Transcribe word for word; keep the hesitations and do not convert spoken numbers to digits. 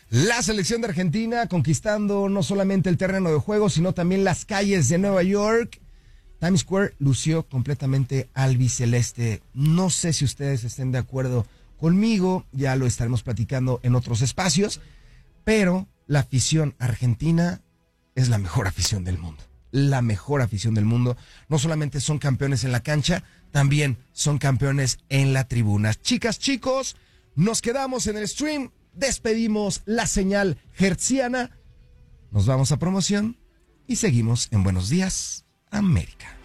La selección de Argentina conquistando no solamente el terreno de juego, sino también las calles de Nueva York. Times Square lució completamente albiceleste. No sé si ustedes estén de acuerdo conmigo, ya lo estaremos platicando en otros espacios, pero la afición argentina es la mejor afición del mundo. La mejor afición del mundo. No solamente son campeones en la cancha, también son campeones en la tribuna. Chicas, chicos, nos quedamos en el stream, despedimos la señal hertziana, nos vamos a promoción y seguimos en Buenos Días, América.